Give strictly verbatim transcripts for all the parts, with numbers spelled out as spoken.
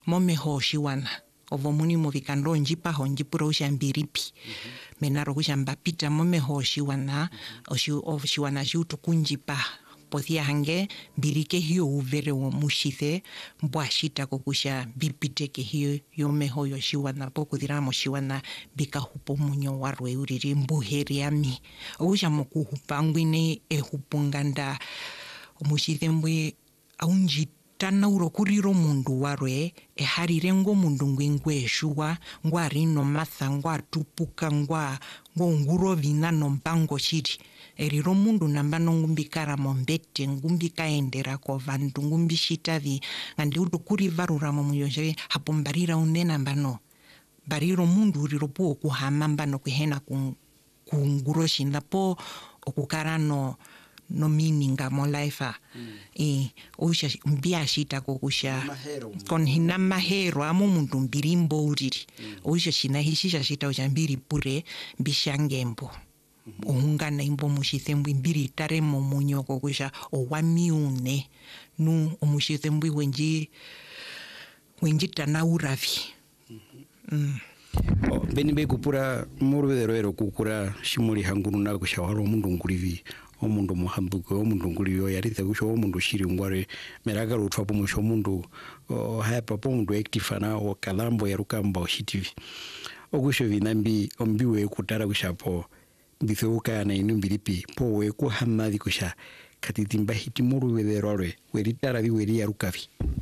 momeho shiwana ovo muni movikando njipa ho njipura ushambiripi mm -hmm. menaro kushambapita momeho shiwana o shiwana shiutu kunjipa pothia hange birike hiyo uvere wo mushithe mbwashita kokusha bipiteke hiyo yomeho yo shiwana poko diramo shiwana bika hupo munyo warwe uriri mbuheri ami okusha mokuhupa ngwine ehupunganda mushithe mbwe aunji tanauro kuriro mundu warwe eharire ngo mundu ngwingwe shuwa ngwari no matha ngwa tupuka ngwa ngo nguro vina no mpango shiri eriro mundu nambano ngumbikara mombete ngumbika endera ko vandu ngumbishitavi ngandi udukuri varura mo muyonje hapo mbarira unena mbano bariro mundu uriro po kuhama mbano kuhena ku nguro shindapo okukarano no meaning mo life mm. e usha mbia shita kokusha kon hina mahero amo mundu mbirimbo uriri mm. usha shina hishisha shita ujambiri pure bishangembo mm -hmm. ungana imbo mushithembwi mbiri taremo munyo kokusha owamiune nu omushithembwi wenji wenji tanauravi mm -hmm. mm. Oh, beni be kupura morwero ero kukura shimuri hanguru na kushawaro mundu ngurivi omundu muhambuko omundu nguriyo yarithe kusho omundu shiri ngware meraga rutwa po musho mundu oh, hapa po mundu active na o kalambo yarukamba oshitivi ogusho vinambi ombiwe kutara kushapo mbitheuka na inumbiripi po we ku hamadi kusha katitimba hiti morwero rore weritara vi weri yarukavi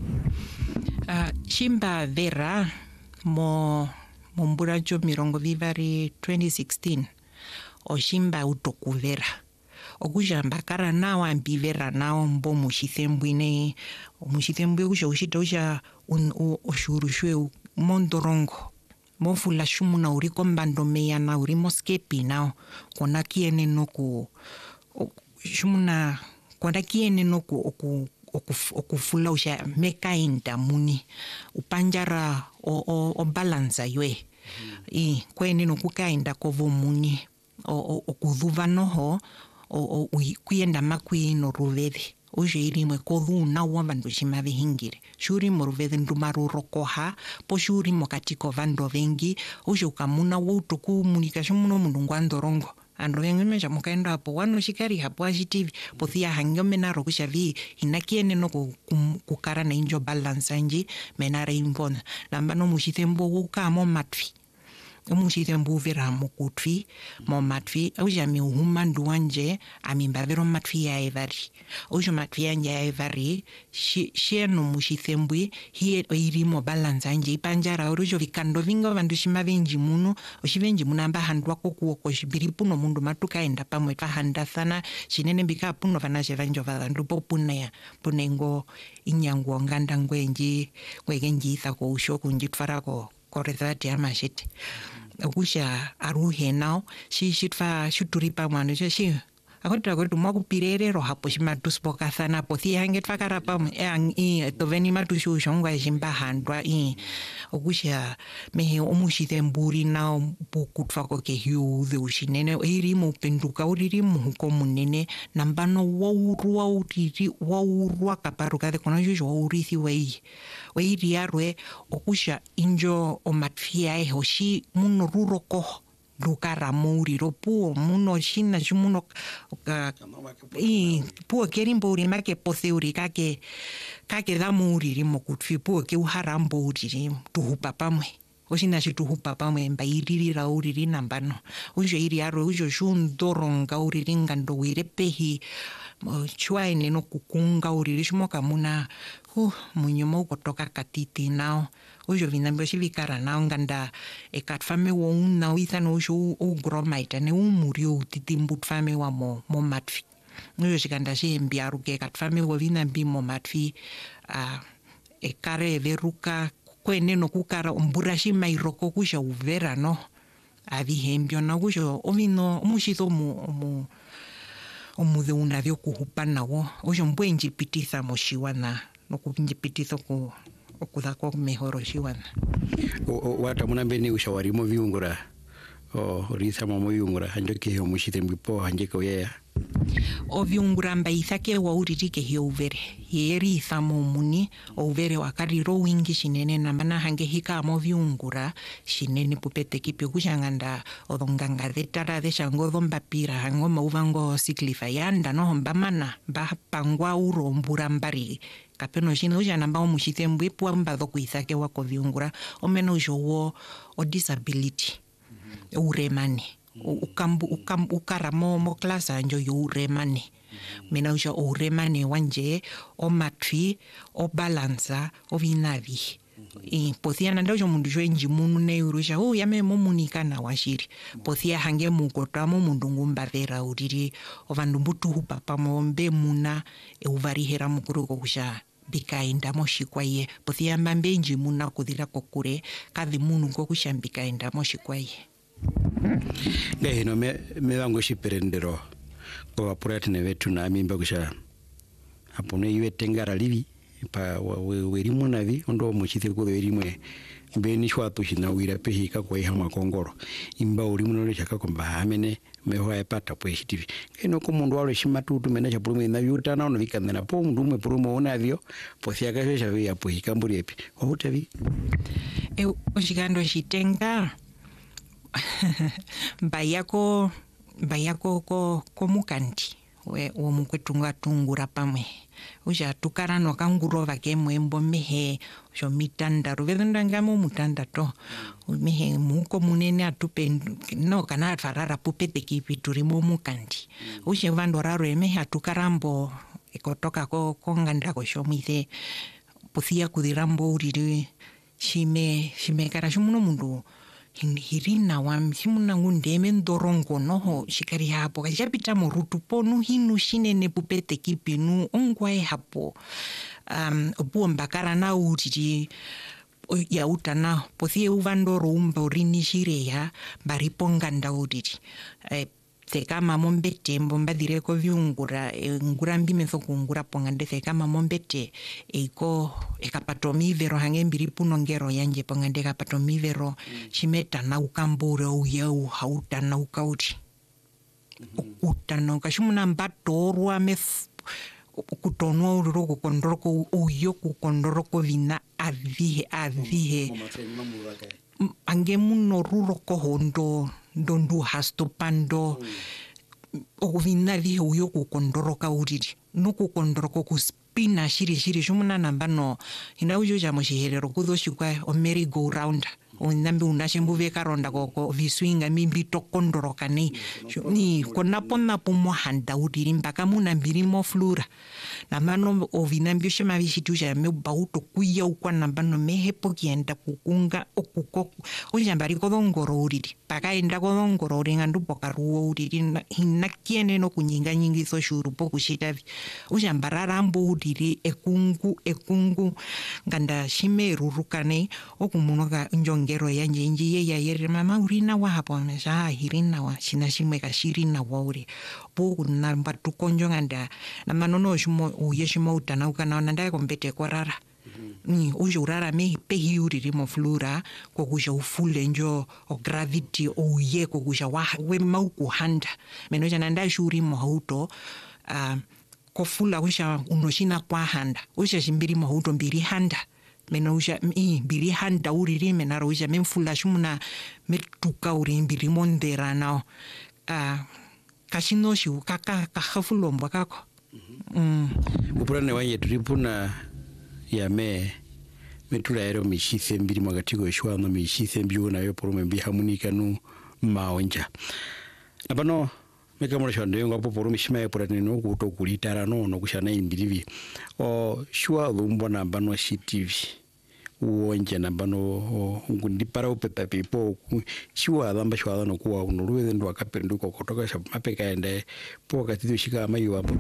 uh, shimba vera mo Mumburajo mirongo vivari twenty sixteen oshimba utokuvera okujamba kara nawo ambivera nawo mbo mushithembwine mushithembwe kusha ushita usha oshurushwe mondorongo mofula shumuna uri kombando meyana uri moskepi nao kona kiene noku shumuna kona kiene noku oku okufula usha meka inda muni upanjara o, o, o balanza ywe mm. i kwene no kukainda kovo muni o okudhuva noho o kuyenda makwi no ruvede uje irimwe kodhu na wambandu shimavi hingire shuri mo ruvede ndumaru rokoha po shuri mo katiko vando vengi uje ukamuna wotuku munika shumuno mundu ngwandorongo ando yengemeja mukaenda hapo wano shikari hapo ajitivi pothia hangyo menaro kushavi inakiene no kukara na injo balance nji menare imbona lambano mushithembo uka mo matfi mushithembo vera mukutfi mo matfi ujami uhuma nduanje amimbavero matfi ya evari ujo matfi ya evari sheno mushithembwe hie irimo balance nji panjara ujo vikando vingo vandu shimavenji muno oshivenji munamba handwa kokuoko shibiripu no mundu matuka enda pamwe pahanda sana shinene bika puno vanaje vanjo vandu popune punengo inyango nganda ngwenji kwegenji thako ushoku njitfarako korethati amashite okusha aruhe nao shi shitfa shuturipa mwana shi akotra ko tumaku pirerero hapo shimatuspoka sana pothi hange twakara pam e to veni matushu shongwa shimba handwa e okusha mehe omushite mburi na bukutfa ko ke hiu the ushinene irimo penduka uririmu huko munene nambano waurwa uriri waurwa kaparuka de kono jojo urithi wei wei yarwe okusha injo omatfia e hoshi muno ruroko lukara muri ropuo muno shina shumuno ka i puo kerimbo uri make potheuri kake kake da muri rimo kutfi puo ke uharambo uri tuhupa pamwe oshina shituhupa pamwe mbairira uri rinambano ujo iri aro ujo shundoronga uri ringando wirepehi chwaine no kukunga uri rishmoka muna hu munyomo kotoka katiti nao ujo vinambio shivikara nao nganda ekatfame wo una uithano ujo ugromaita ne umuri utitimbutfame wa mo mo matfi ujo shikanda shembi aruke katfame wo vinambi mo matfi a ekare veruka kwene no kukara umburashi mairoko kusha uvera no avihembio na ujo omino omushito mu mu omude unavyo kuhupa nawo ujo mbwenji pititha moshiwana no kunjipititho ku okudako mejoro shiwana wata munambeni ushawarimo viungura o risa mamo viungura hanjoke omushite mbipo hanjeke oyeya oviunguramba ithake wa uririke hiyo uvere yeri ithamo muni uvere wakariro wingi shinene nambana hange hika mo viungura shinene pupete kipyo kushanganda odonganga detara de shango dombapira hango mauvango siklifa yanda no mbamana ba pangwa urombura mbari kapeno shino uja namba omushite mbwepu ambado kuithake wako viungura omeno jowo o disability mm-hmm. uremane ukambu ukambu ukaramo mo klasa anjo yo uremane mena uja uremane wanje o matri o balanza o vinavi e pothia nanda uja mundu jo enji munu ne urusha o yame momunika na washiri pothia hange mukota mo mundu ngumbavera uriri o vandu mbutu hupapa mombe muna e uvarihera mukuru kusha bikaenda moshikwaye pothia mbambe enji muna kuthira kokure kathi munu kokushambika enda moshikwaye ngai no me me vango shiperendero kwa puratine vetu na mimba kusha apone iwe tengara livi pa werimu navi ondo muchite ko werimwe beni shwatu hina wira pehika kwa iha makongoro imba urimu no chaka komba amene meho epata po hitivi keno ko mundu walo shimatutu mena cha prume na vyuta na ono vikandana po mundu mwe prumo ona vyo po siaka sha vya po hikamburi epi ohutavi e oshigando shitenga bayako bayako ko komukanti we wo mukwetunga tungura pamwe uja tukarano kanguro vake mwembo mehe jo mitanda ruvedunda ngamo mutanda to mehe muko munene atupe no kana farara pupete kipi turimo mukanti uje vando raro mehe atukarambo ekotoka ko konganda ko shomithe puthia kudirambo uriri shime shime kara shumuno mundu hirina wa msimuna ngundeme ndorongo noho shikari hapo kajapita morutu ponu hinu shinene pupete kipinu ongwae hapo um opuo mbakara na uriri ya utana pothie uvandoro umba urini shireya bariponga nda uriri e, theka mamo mbete mbomba direko viungura e, ngura mbime thoko ngura pongande theka mamo mbete eiko ekapatomi vero hange mbiri punongero yanje pongande kapatomi vero mm. shimeta na ukambure uyau hauta na ukauti mm-hmm. utana ukashimuna mbatorwa mef kutonwa uroko kondoroko uyo kukondoroko vina avihe avihe ange muno ruroko hondo ndondu hastopando mm. ovina vihe uyo kukondoroka uriri nuku kondoroko kuspina shiri shiri shumuna nambano ina uyo jamo shiherero kudho shikwa o merry go round onambi unashembu veka ronda koko viswinga mimbi tokondoroka ni ni kona pona pomo handa uriri mpaka muna mbiri mo flura namano ovina mbio shema vishitusha me bauto kuya ukwa nambano mehepo kienda kukunga okuko unjambari kodongoro uriri paka enda kodongoro uringa ndupoka ruo uriri hinakiene no kunyinga nyingi so shuru poku shitavi unjambara rambo uriri ekungu ekungu nganda shime rurukane okumunoga njong ngero yanje inji ye ya yere mama urina wa hapo amesha hirina wa shina shimwe ka shirina wa uri po na mbatu konjo nganda na manono shimo uyeshimo utana ukana nanda kombete korara ni ujo urara me pehi uri mo flura ko kuja ufule njo o gravity o ye ko kuja wa we mau ku handa meno jana nda shuri mo hauto uh, ko fula usha unoshina kwa handa usha shimbiri mo hauto mbiri handa mena uja i biri handa uriri mena roja memfula shumuna metuka uri biri mondera na a kashino shu kaka kahafulomba kako mm upurane wanye tripuna ya me metula ero mishithe mbiri magatiko shwano mishithe mbiyo na yo porome mbi hamunika nu maonja abano meka mora shande ngo poporo mishima ya porane no kuto kulitara no no kushana imbirivi o shwa lumbo na bano shitivi uonje na bano ngundi para upepa pipo shwa lamba shwa no kuwa unuruwe ndo akapendo kokotoka mapeka ende po katido shika mayu hapo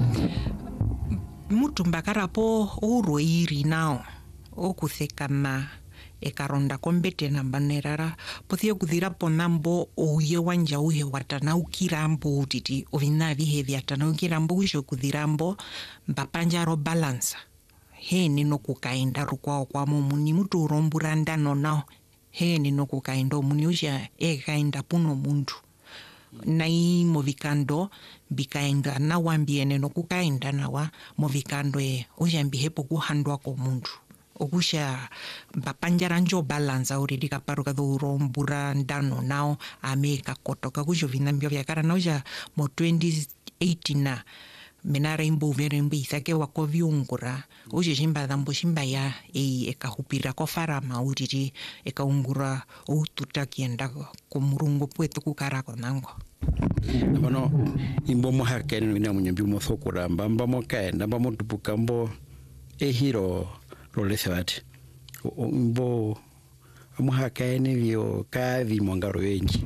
mutu mbakara po uroiri nao okuthekama ekaronda kombete na banerara pothio kuthira ponambo uye wanja uhe watana ukirambo utiti ovina vihevi atana ukirambo usho kuthirambo mbapanjaro balance he nino kukaenda rukwa kwa mumuni mutu uromburanda nonao he nino kukaenda muni usha ekaenda puno mundu nai movikando bikaenda nawa mbiene no kukaenda nawa movikando e ujambi hepo kuhandwa ko mundu okusha bapanjara njo balance uridi kaparuka do rombura ndano nao ameka kotoka kujo vinambio vya kara noja mo twenty eighteen na menara imbo verembe isake wako viungura uje shimba dambo shimba ya e ekahupira ko farama uridi ekaungura ututa kienda ko murungo pweto kukara ko nango bano imbo mo hakene na munyambi mo thokura mbamba mo kaenda mbamo tupukambo e hiro rolesewati imbo mo hakene vio kavi mongaro wengi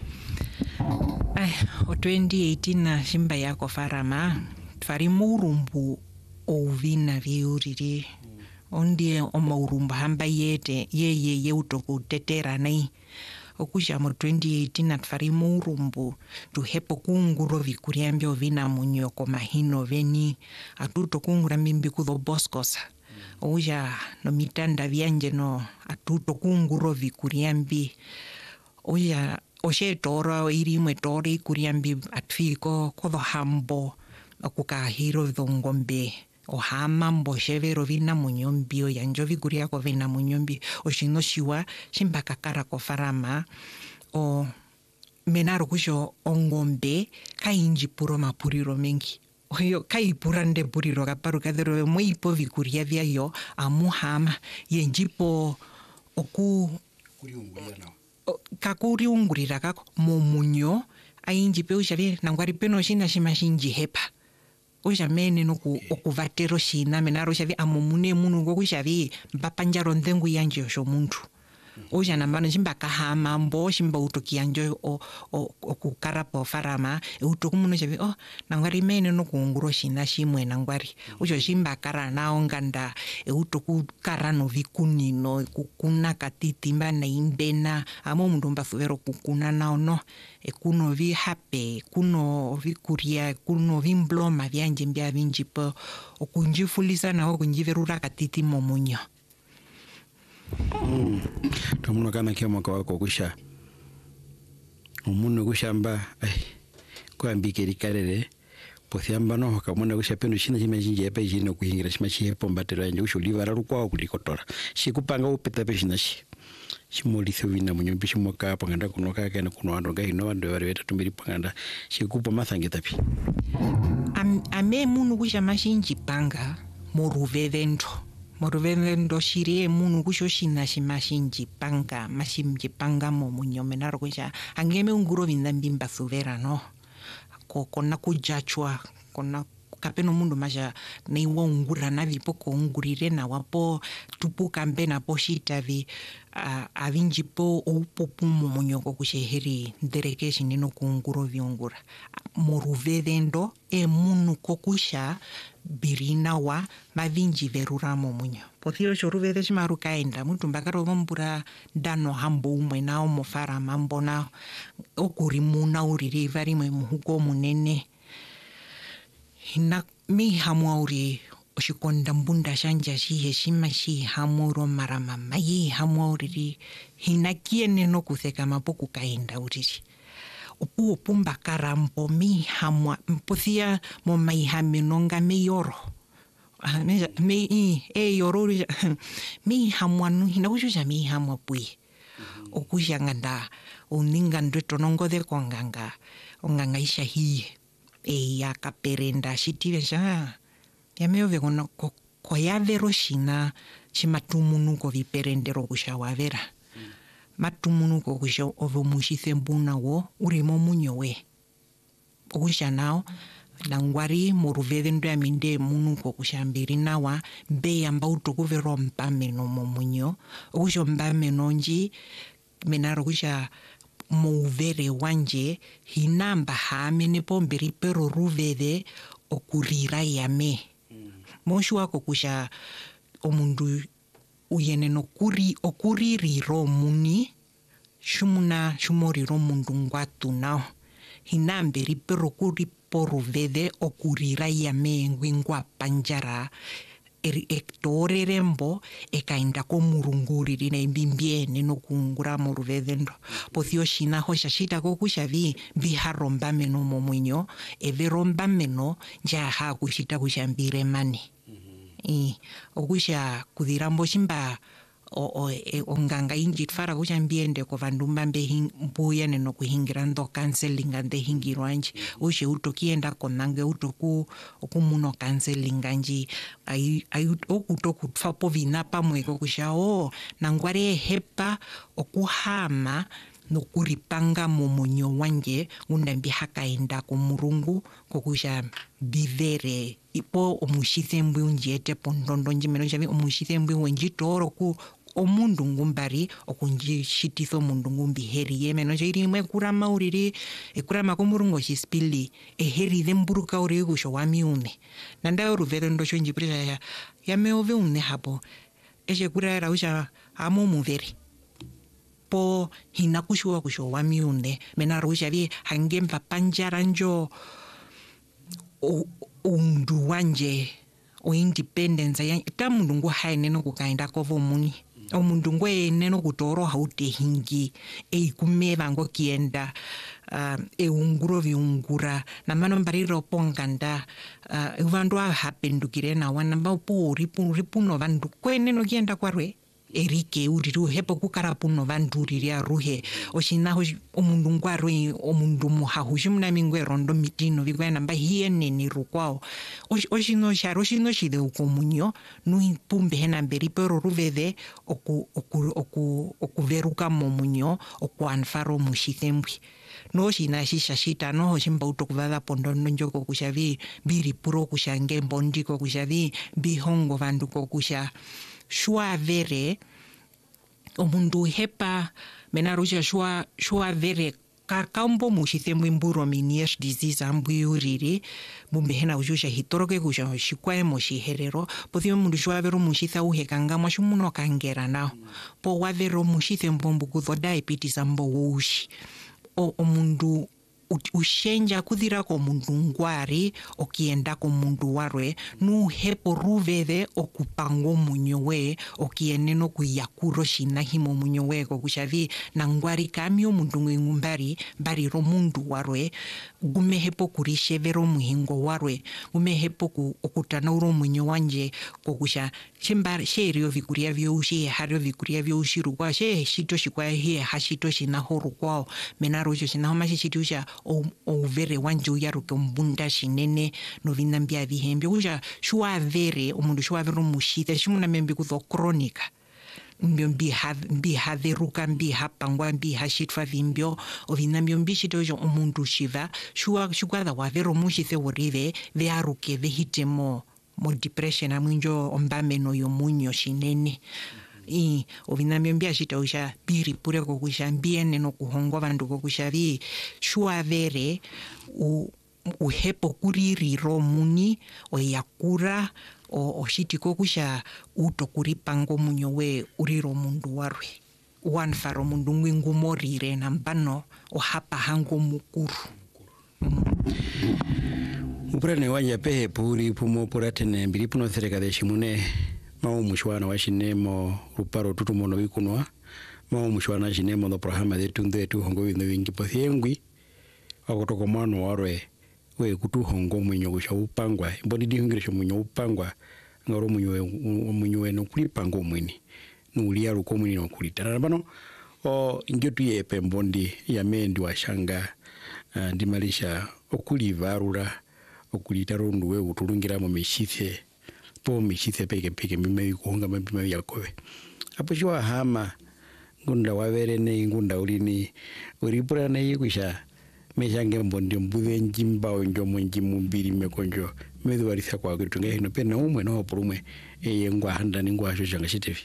ai o twenty eighteen na shimba yako farama fari murumbu ovina viuriri ondie omurumba hamba yete yeye ye utoku tetera nei okusha mo twenty eighteen na fari murumbu tu hepo kunguro vikuriambio vina munyo ko mahino veni atuto kungura mimbi kudo boscosa oja no mitanda vianje no atuto kunguro vikuriambi oja oshe tora irimwe tori kuriambi atfiko kodo hambo okukahiro dhongombe o hamambo shevero vina munyombio yanjo viguria ko vina munyombi oshino shiwa shimbaka kara ko farama o menaro kusho ongombe kainji puro mapuriro mengi oyo kai purande puriro kaparu kadero moipo viguria vya yo amuhama yenjipo oku kuriunguria na kakuri ungurira kako momunyo ainji pe ushavi nangwari peno shina shimashinji hepa ujamene no ku okuvatero shina menaro shavi amomune munu go kushavi bapanjaro ndengu yanje osho muntu oja nambano shimbaka hama mbo shimba utoki yanjo o okukarapo farama utoku muno shavi oh nangwari mene no kuunguro shina shimwe nangwari ujo shimbaka rana onganda utoku karano vikunino kukuna katitimba na imbena amo mundu mbafuvero kukuna nao no ekuno vi hape kuno vikuria kuno vimbloma vyanje mbya vinjipo okunjifulisa na okunjiverura katiti momunyo Mm. Tomuno kana kia mwaka wako kusha umuno kushamba ai kwa mbike likarere pothiamba no kamona kusha peno shina chima chinje epa jino kuhingira chima chihepo mbatera nje ushulivara lukwa kulikotora shikupanga upeta peshina shi shimolitho vina munyombi shimoka panganda kunoka kana kuno ando ga ino ando bari beta tumbiri panganda shikupa mathange tapi Am, ame munu kusha mashinji panga moruvevendo moruvevendo shirie munu kusho shina shimashinji panga mashimji panga mo munyomenaro kusha angeme unguro vindambimba suvera no ko kona kujachwa kona kapeno mundu masha neiwa ungura na vipo ko ungurire na wapo tupu kambe na poshita vi uh, avinjipo upopu munyoko kusheheri ndereke shinino kunguro viungura moruvedendo e munu kokusha birina wa mavinji verura munyo pothiro choruvede shimaru kaenda muntu mbakaro vombura dano hambo umwe nao mofara mambo na okurimuna uriri varimwe muhuko munene hina mi hamwa uri oshikonda mbunda shanja shi heshima shi hamuro marama mayi hamwa uriri hina kiene no kutheka mapoku kaenda uriri opu opumba karampo mi hamwa mpothia mo mai haminonga me yoro me me e yoro mi hamwa no hina kusha mi hamwa pui okusha nganda uninga ndweto nongo de konganga onganga isha hii e ya kaperenda shitive sha ya meo vegona ko, ko ya vero shina chimatumunu ko viperendero kusha wavera mm. matumunu ko kusha ovo mushithe mbuna wo urimo munyowe okusha nao nangwari moruvedendo ya minde munu ko kusha mbiri nawa be yamba utokuvero mpameno momunyo okusha mpameno nji menaro kusha mouvere wanje hinamba hamene pomberi pero ruvede okurira yame mm. moshu wako kusha omundu uyene no kuri okuririro muni shumuna shumoriro mundu ngwatu nao hinamberi pero kuri poruvede okurira yame ngwingwa panjara ektorerembo ekaenda komurunguriri neimbimbiene nokungura moruvedendo pothio shina hosha shita kokushavi biharomba meno momwinyo everomba meno njaha kushita kushambire mani i okusha kudirambo shimba o o e, onganga inji tfara kuchambiende ko vandu mbambe mbuya neno kuhingira ndo counseling ande hingirwanje ushe utokienda konange utoku okumuno counseling anji ai ai okutoku tfapo vina pamwe kokusha o nangware hepa okuhama nokuripanga momonyo wanje undambi hakaenda komurungu kokusha bivere ipo omushithe mbwe unjete pondondo njimeno chavi omushithe mbwe wenjitoro ku omundu ngumbari okunjishititho mundu ngumbiheri yemeno chairi mwe kurama uriri ekurama komurungu chispili eheri themburuka uri kusho wamiune nanda uruvero ndosho njiprisha ya yameove une hapo eche kurara usha amo muveri po hina kushua kusho wamiune mena rusha vi hangempa panjaranjo undu wanje o independence ya tamundu ngo haine no kukaenda kovo muni omundu ngo ene no kutoro haute hingi e kumeva ngo kienda uh, e unguro viungura na mano mbariro ponganda uh, vandu hapendukire na wanamba po ripu ripuno vandu kwene no kienda kwarwe erike uriru hepo kukarapuno vanduriri aruhe oshinaho omundu ngwarwe omundu muhahu shimna mingwe rondo mitino vigwana mba hiene ni rukwao oshino sharo shino shide ukomunyo nui pumbe hena mberi pero ruvede oku oku oku okuveruka momunyo oku anfaro mushithembwi no shina shisha shita no shimba utokuvava pondondo njoko kushavi biri puro kushange mbondiko kushavi bihongo vandu kokusha shua vere omundu hepa menarusha shua shua vere kakambo mushithembwe mburo minies disease ambuyuriri bumbe hena ujusha hitoroke kusha shikwae moshiherero pothio mundu shua vero mushitha uhekanga mwashumuno kangera nao po wavero mushithembwe mbukuzo diabetes ambo wushi o omundu ushenja kuthira ko mundu ngwari okienda ko mundu warwe nu hepo ruveve okupango munyowe okiene no kuyakuro shina himo munyowe ko kushavi na ngwari kamyo mundu ngumbari bari ro mundu warwe gume hepo kurishevero muhingo warwe gume hepo ku okutana uro munyo wanje ko kusha chimbar sherio vikuria vyo ushi hario vikuria vyo ushiru kwa she shito shikwa hie hashito shina horu kwao menaro shina homa shitusha o o vere wanje uyaruke mbunda shinene no vinambia vihembe uja shua vere omundu shua vero mushita shimuna membi kutho kronika mbio mbi have mbi have ruka mbi hapangwa mbi hashitwa vimbio ovinambio mbi shito jo omundu shiva shua shukwa wa vero mushite worive ve aruke ve hitemo mo depression amunjo ombameno yo munyo shinene i ovinambio mbia shita usha biri pure kokusha mbiene no kuhongo vandu kokusha vi shua vere u uhepo kuriri romuni o yakura o oshiti kokusha uto kuripango munyo we uriro mundu warwe wanfaro mundu ngwingu morire na mbano o hapa hango mukuru upurane wanja pehe puri pumo puratene mbiri puno thereka de shimune mao mushwana wa shinemo ruparo tutumono bikunwa mao mushwana shinemo do programa de tunde tu hongo bino bingi pothiengwi akotoko mwana warwe we kutu hongo munyo gusha upangwa mboni di ngresho munyo upangwa ngaro munyo munyo no kulipango mwini nulia ruko mwini no kulitana bano o ingyotu yepe mbondi ya mendi wa shanga uh, ndimalisha okulivarura okulita rondu we utulungira mu mishithe po mishithe peke peke mime kuhonga mime yakowe apo shwa hama ngunda wavere ne ngunda ulini uripura ne yikusha meshange mbondi mbuve njimba onjo mwenji mumbiri mekonjo medu warisa kwa kutunga hino pena umwe no purumwe e ngwa handa ni ngwa sho shanga shitevi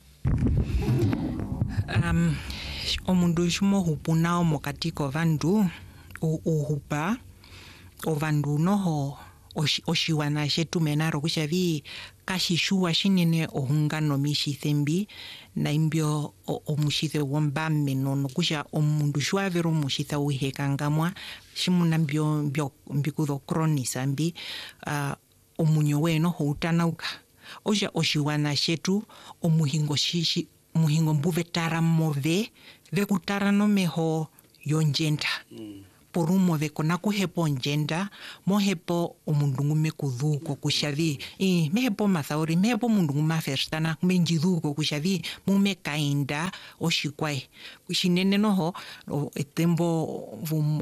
um omundu shumo hupunao mokatiko vandu o ohupa o vandu noho oshiwana shetu menaro kushavi kashishua shinene ohungano mishithembi na imbio omushithe womba menono kusha omundu shwavero mushitha uhekangamwa shimuna mbio mbio mbikudo kronisa mbi uh, omunyo weno houtanauka oja oshiwana shetu omuhingo shishi muhingo mbuve tara move vekutara nomeho yonjenda mm. porumo veko nakuhepo onjenda mohepo omundu mekudhuko kushavi eh mehepo mathauri mehepo mundu maferstana menjidhuko kushavi mume kainda oshikwai shinene noho etembo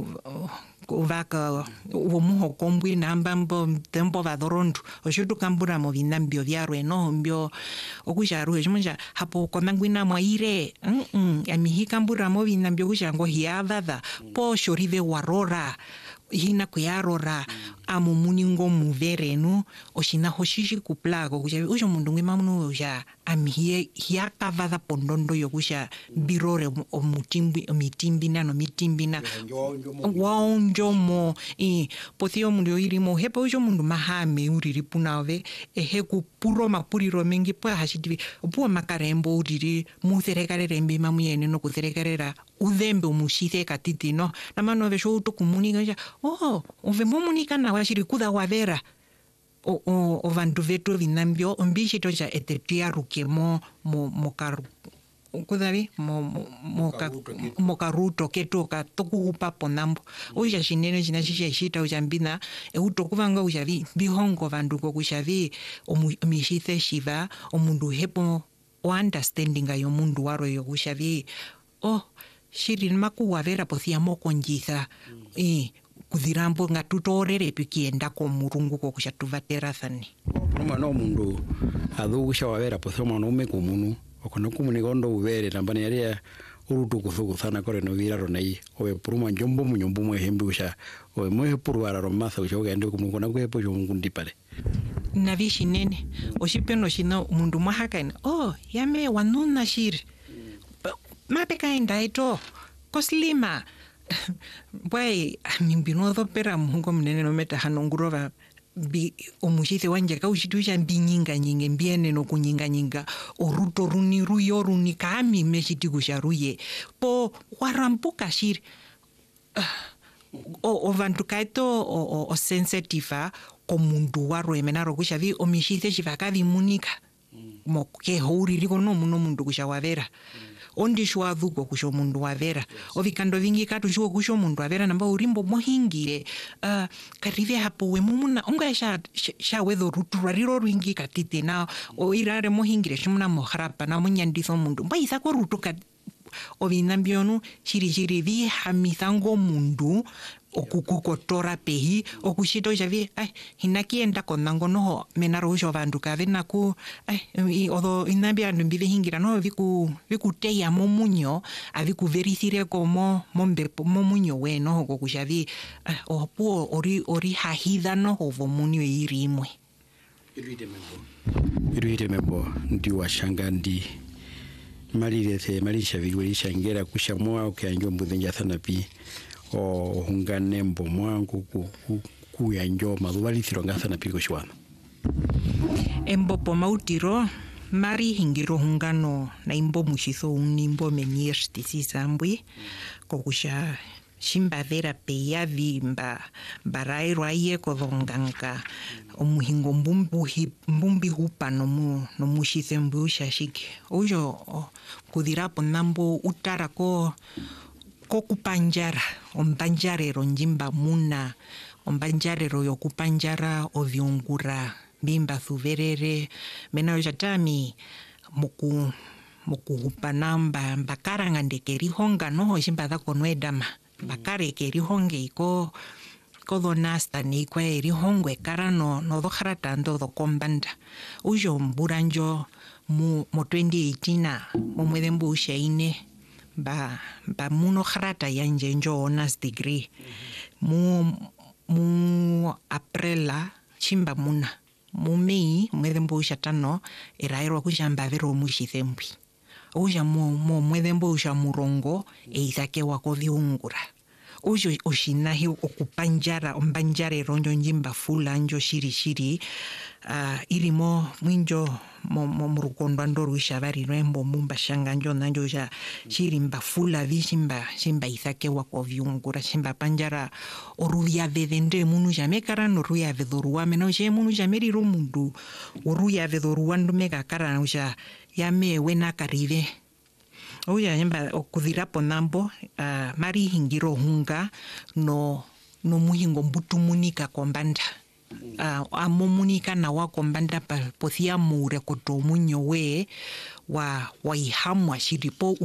vaka vomuho kombwi nambambo tempo vadorondu oshutu kambura mo vinambio vyarwe no mbio okusharu ejimonja hapo komangwina mwaire mm -mm. amihi kambura mo vinambio kushango hiavada po shorive warora hina kuyarora amu muningo muverenu oshina hoshishi kuplago kusha ujo mundu ngimamunu uja amihi hiakavada pondondo yokusha birore omutimbi omitimbina no mitimbina waonjomo e pothio mundu irimo hepo ujo mundu mahame uriri punave ehe kupuro mapuriro mengi po hashitivi opuwa makarembo uriri mutherekarere mbi mamuyene no kutherekarera udhembe umushithe katiti no namano vesho utokumuniga oh ove momunika na washiri kuda wavera o o o vandu vetu vinambio mbishi toja etetia rukemo mo mokaru kudavi mo mo mokaruto keto ka tokupa ponambo uja shinene jina shisha shita ujambina e utokuvanga ujavi bihongo vandu ko kushavi omishithe shiva omundu hepo o understanding ayo mundu waro yo kushavi oh shiri makuwavera pothia mokonjitha eh kudhirambo ngatutorere pikienda ko murungu ko kushatuvatera thani mwana omundu adhugusha wavera pothia mwana ume kumunu okona kumuni gondo uvere nambani yaria urutu kuthuguthana kore no viraro nai owe puruma njombo munyombo mwe hembusha owe mwe purwara romatha usha ugende kumungu na kwepo jongundi pale navishi nene oshipeno shina mundu mahaka oh yame wanuna shiri mapeka indaito koslima bwai mimbinodo pera mungo mnene no meta hanongurova bi omushithe wanje ka ushitusha mbinyinga nyinge mbiene no kunyinga nyinga oruto runi ruyo runi kami meshiti kusharuye po warampuka shiri o vantu kaito o, o sensitive komundu waro emenaro kushavi omishithe shivakavi munika mo ke houriri kono muno mundu kushawavera ondi shwadhuko kusho mundu wavera ovikando vingi katu shuo kusho mundu wavera namba urimbo mohingire uh, karive hapo we mumuna onga sha sha wedo rutura riro ringi katite na o irare mohingire shimuna moharapa na munyanditho mundu mba isako rutuka ovinambionu shiri shiri vi hamithango mundu okukukotora pehi okushito javi ai hinakienda konango no menaro ujo vandu kavena ku ai odo inambia ndimbive hingira no viku vikuteya momunyo aviku verithire como mombe momunyo we no kokushavi opu ori ori hahida no ovo munyo irimwe iruite membo iruite membo ndi washangandi malirete malisha vigweli shangera kushamwa ukianjo mbudhenja thana pi o hunganembo mwangu ku ku yanjo madhubalithiro ngathana pi koshwana embo pomautiro mari hingiro hungano na imbo mushitho unimbo meniesti sisambwi kokusha shimbavera peya vimba barairo aye kodonganga omuhingo mbumbi mbumbi hupa no mu no mushithe mbusha shiki ojo kudirapo nambo utara ko ko kupanjara ombanjarero njimba muna ombanjarero yokupanjara ovyungura bimba thuverere mena jatami muku muku hupanamba bakaranga ndekeri honga no shimba kono edama bakare keri honge iko kodo nasta ni kwa eri hongwe karano no do kharatando do kombanda ujo mburanjo mu mo twenty eighteen mo mwedembu ushaine ba ba muno kharata yanje njo honors degree mu mu aprela chimba muna mu mei mwedembu ushatano erairo kushamba vero mushithembi uja mo mo mwedembo uja murongo e izake wako viungura ujo oshinahi okupanjara ombanjare ronjo njimba fula njo shiri shiri uh, irimo mwinjo mo mo murukondo ndoru shavari rembo mumba shanga njo nanjo ja shirimba fula vi shimba shimba isake wa ko viungura shimba panjara oruya vedende munu jamekara no ruya vedoruwa mena je munu jameri rumundu oruya vedoruwa ndumeka kara uja yame wena karive oya nyamba okudhira ponambo uh, mari hingiro hunga no no muhingo mbutumunika kombanda uh, amomunika na wa kombanda pa pothia mure koto munyo we wa wa ihamwa shiripo